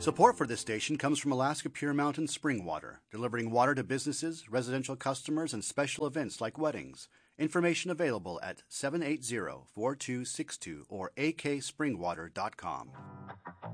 Support for this station comes from Alaska Pure Mountain Spring Water, delivering water to businesses, residential customers, and special events like weddings. Information available at 780-4262 or akspringwater.com.